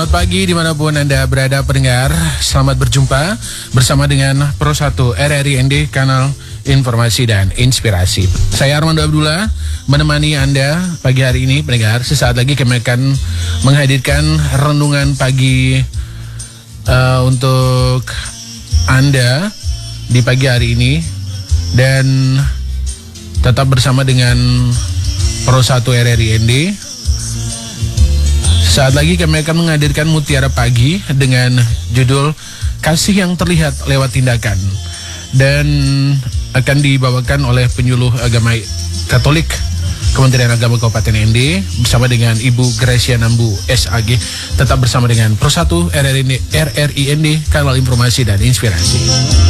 Selamat pagi dimanapun Anda berada pendengar. Selamat berjumpa bersama dengan Pro 1 RRI ND, kanal informasi dan inspirasi. Saya Armando Abdullah menemani Anda pagi hari ini pendengar. Sesaat lagi kami akan menghadirkan renungan pagi untuk Anda di pagi hari ini. Dan tetap bersama dengan Pro 1 RRI ND. Saat lagi kami akan menghadirkan Mutiara Pagi dengan judul Kasih yang Terlihat Lewat Tindakan, dan akan dibawakan oleh penyuluh agama Katolik Kementerian Agama Kabupaten ND bersama dengan Ibu Gracia Nambu SAG. Tetap bersama dengan Pro 1 RRI ND, kanal informasi dan inspirasi.